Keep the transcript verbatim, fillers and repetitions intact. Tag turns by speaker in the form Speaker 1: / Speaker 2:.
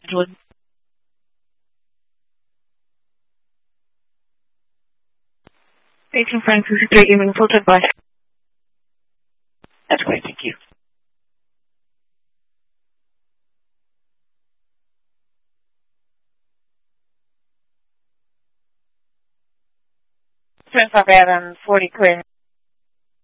Speaker 1: Jordan. eighteen Frank sixty-three, giving full advice.
Speaker 2: That's great, thank you.
Speaker 3: twenty-five Adam, forty clear.